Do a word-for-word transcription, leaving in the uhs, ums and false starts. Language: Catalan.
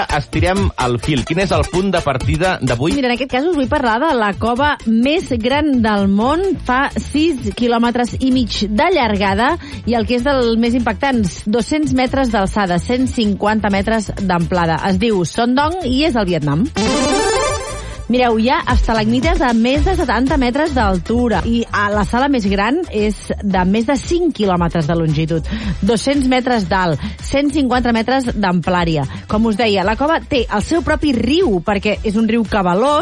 estirem el fil. Quin és el punt de partida d'avui? Mira, en aquest cas us vull parlar de la cova més gran del món. Fa sis quilòmetres i mig de llargada i el que és del més impactant, dos-cents metres d'alçada, cent cinquanta metres d'amplada. Es diu Son Doong i és al Vietnam. Mireu, hi ha estalagmites de més de setanta metres d'altura i a la sala més gran és de més de cinc quilòmetres de longitud, dos-cents metres d'alt, cent cinquanta metres d'amplària. Com us deia, la cova té el seu propi riu perquè és un riu cabalós